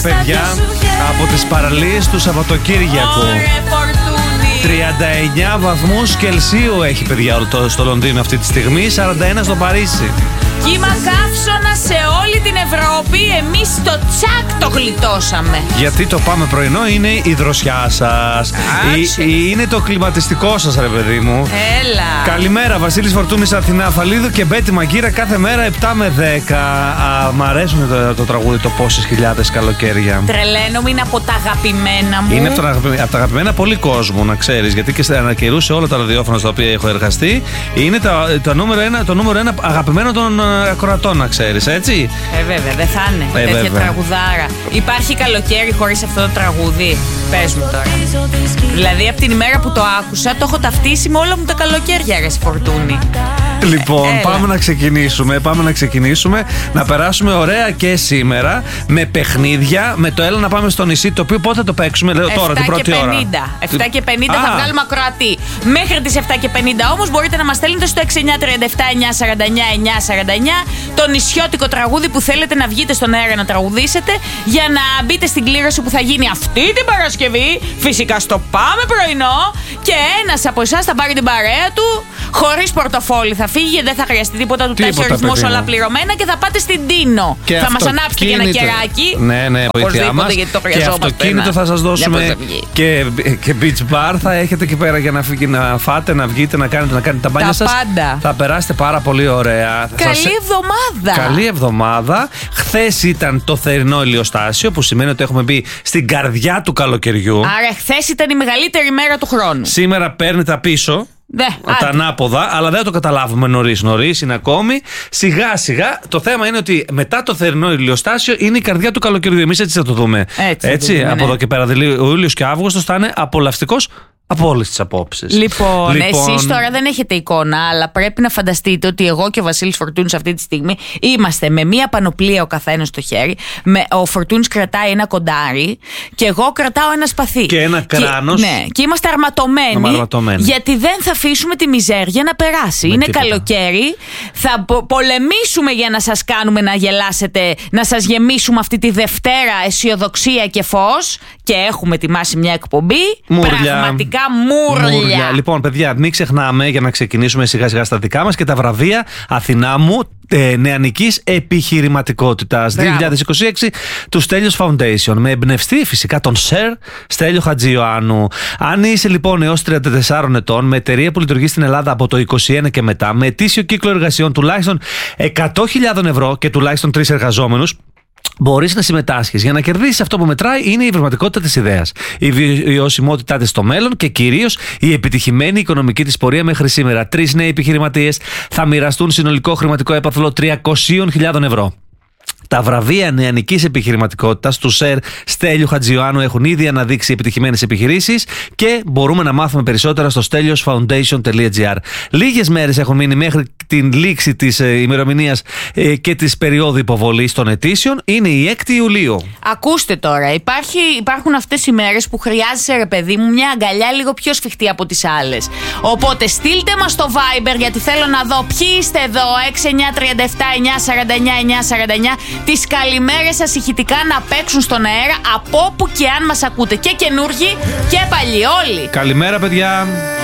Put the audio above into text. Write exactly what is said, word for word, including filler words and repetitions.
Παιδιά, από τις παραλίες του Σαββατοκύριακου. τριάντα εννιά βαθμούς Κελσίου έχει, παιδιά, στο Λονδίνο αυτή τη στιγμή, σαράντα ένα στο Παρίσι. Κύμα καύσωνα σε όλη την Ευρώπη. Εμείς το τσακ το γλιτώσαμε. Γιατί το πάμε πρωινό είναι η δροσιά σας. Ή, είναι το κλιματιστικό σας, ρε παιδί μου. Έλα. Καλημέρα, Βασίλης Φορτούνης, Αθηνά Αφαλίδου και Μπέτη Μαγκύρα κάθε μέρα επτά με δέκα. Α, μ' αρέσουν το, το τραγούδι το πόσες χιλιάδες καλοκαίρια. Τρελαίνομαι, είναι από τα αγαπημένα μου. Είναι από, από τα αγαπημένα πολύ κόσμου, να ξέρεις. Γιατί και ανακαιρούσε όλα τα ραδιόφωνα στα οποία έχω εργαστεί. Είναι τα, το, νούμερο ένα, το νούμερο ένα αγαπημένο των ακροατών, να ξέρεις, έτσι. Ε, βέβαια, δεν θα είναι ε, τέτοια βέβαια. Τραγουδάρα. Υπάρχει καλοκαίρι χωρίς αυτό το τραγούδι? Πες μου τώρα. Δηλαδή, από την ημέρα που το άκουσα, το έχω ταυτίσει με όλα μου τα καλοκαίρια, ρε Φορτούνη. Λοιπόν, Έλα. πάμε να ξεκινήσουμε. Πάμε να ξεκινήσουμε. Να περάσουμε ωραία και σήμερα με παιχνίδια. Με το έλα να πάμε στο νησί. Το οποίο πότε θα το παίξουμε, λέω τώρα, την πρώτη ώρα. επτά και πενήντα θα βγάλουμε ακροατή. Μέχρι τις επτά και πενήντα όμως μπορείτε να μας στέλνετε στο έξι εννιά τρία επτά εννιά σαράντα εννιά εννιά σαράντα εννιά το νησιώτικο τραγούδι που θέλετε να βγείτε στον αέρα να τραγουδήσετε για να μπείτε στην κλήρωση που θα γίνει αυτή την Παρασκευή. Φυσικά στο Πάμε Πρωινό. Και ένας από εσάς θα πάρει την παρέα του χωρίς πορτοφόλι. Θα φύγει, δεν θα χρειαστεί τίποτα, του τάχει ορισμός όλα πληρωμένα και θα πάτε στην Τίνο. Και θα μας ανάψετε και ένα κεράκι. Ναι, ναι, βοήθειά μας. Γιατί το και αυτοκίνητο θα σας δώσουμε. Και, και beach bar θα έχετε εκεί πέρα για να, φύγει, να φάτε, να βγείτε, να κάνετε, να κάνετε τα μπάνια σας. Πάντα. Θα περάσετε πάρα πολύ ωραία. Καλή σας... εβδομάδα. Καλή εβδομάδα. Χθες ήταν το θερινό ηλιοστάσιο, που σημαίνει ότι έχουμε μπει στην καρδιά του καλοκαιριού. Άρα χθες ήταν η μεγαλύτερη μέρα του χρόνου. Σήμερα παίρνει τα πίσω. Ναι, τα ανάποδα, αλλά δεν το καταλάβουμε νωρίς. Νωρίς είναι ακόμη. Σιγά σιγά. Το θέμα είναι ότι μετά το θερινό ηλιοστάσιο είναι η καρδιά του καλοκαιριού. Εμείς έτσι θα το δούμε. Έτσι, έτσι δούμε, από ναι. εδώ και πέρα. Δηλαδή, ο Ιούλιος και Αύγουστος θα είναι απολαυστικός από όλες τις απόψεις. Λοιπόν, λοιπόν, εσείς τώρα δεν έχετε εικόνα, αλλά πρέπει να φανταστείτε ότι εγώ και ο Βασίλης Φορτούνης αυτή τη στιγμή είμαστε με μία πανοπλία ο καθένας στο χέρι. Με, ο Φορτούνης κρατάει ένα κοντάρι και εγώ κρατάω ένα σπαθί. Και ένα κράνος. Και, ναι, και είμαστε αρματωμένοι, αρματωμένοι, γιατί δεν θα αφήσουμε τη μιζέρια να περάσει. Με είναι τίποτα. Καλοκαίρι. Θα πολεμήσουμε για να σας κάνουμε να γελάσετε, να σας γεμίσουμε αυτή τη Δευτέρα αισιοδοξία και φως. Και έχουμε ετοιμάσει μια εκπομπή. Μουρλιά. Πραγματικά μουρλιά. μουρλιά. Λοιπόν, παιδιά, μην ξεχνάμε για να ξεκινήσουμε σιγά σιγά στα δικά μας και τα βραβεία Αθηνά μου ε, νεανικής επιχειρηματικότητας δύο χιλιάδες είκοσι έξι του Στέλιος Foundation. Με εμπνευστή φυσικά τον Σερ Στέλιο Χατζιωάννου. Αν είσαι λοιπόν έως τριάντα τεσσάρων ετών, με εταιρεία που λειτουργεί στην Ελλάδα από το είκοσι ένα και μετά, με ετήσιο κύκλο εργασιών τουλάχιστον εκατό χιλιάδες ευρώ και τουλάχιστον τρεις εργαζόμενους, μπορείς να συμμετάσχεις. Για να κερδίσεις αυτό που μετράει είναι η πραγματικότητα της ιδέας, η βιωσιμότητά της στο μέλλον και κυρίως η επιτυχημένη οικονομική της πορεία μέχρι σήμερα. Τρεις νέοι επιχειρηματίες θα μοιραστούν συνολικό χρηματικό έπαθλο τριακόσιες χιλιάδες ευρώ. Τα βραβεία νεανικής επιχειρηματικότητας του Σερ Στέλιου Χατζιωάννου έχουν ήδη αναδείξει επιτυχημένες επιχειρήσεις και μπορούμε να μάθουμε περισσότερα στο στέλιος φαουντέισον τελεία τζι άρ. Λίγες μέρες έχουν μείνει μέχρι την λήξη της ε, ημερομηνίας ε, και της περίοδου υποβολής των αιτήσεων. Είναι η έκτη Ιουλίου. Ακούστε τώρα, υπάρχει, υπάρχουν αυτές οι μέρες που χρειάζεσαι, ρε παιδί μου, μια αγκαλιά λίγο πιο σφιχτή από τις άλλες. Οπότε στείλτε μας στο Viber, γιατί θέλω να δω ποιοι είστε εδώ. έξι εννιά τρία επτά εννιά σαράντα εννιά εννιά σαράντα εννιά. Τις καλημέρες σας ηχητικά να παίξουν στον αέρα από όπου και αν μας ακούτε. Και καινούργοι και παλιοί όλοι. Καλημέρα, παιδιά.